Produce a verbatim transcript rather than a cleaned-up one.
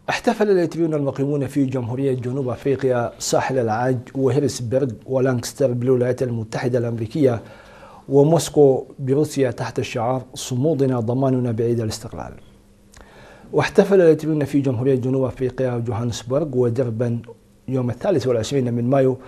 احتفل الإثيوبيون المقيمون في جمهورية جنوب أفريقيا ساحل العاج وهيرسبرغ ولانكستر بالولايات المتحدة الأمريكية وموسكو بروسيا تحت الشعار صمودنا ضماننا بعيد الاستقلال. واحتفل الإثيوبيون في جمهورية جنوب أفريقيا جوهانسبرغ ودربن يوم الثالث والعشرين من مايو